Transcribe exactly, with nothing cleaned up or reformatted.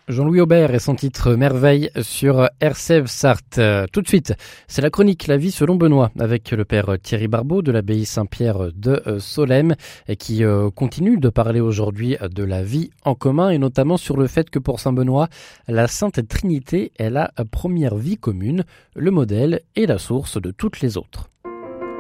Jean-Louis Aubert et son titre Merveille sur R C F Sarthe. Tout de suite, c'est la chronique La vie selon Benoît avec le père Thierry Barbeau de l'abbaye Saint-Pierre de Solesmes et qui continue de parler aujourd'hui de la vie en commun et notamment sur le fait que pour Saint Benoît, la Sainte Trinité est la première vie commune, le modèle et la source de toutes les autres.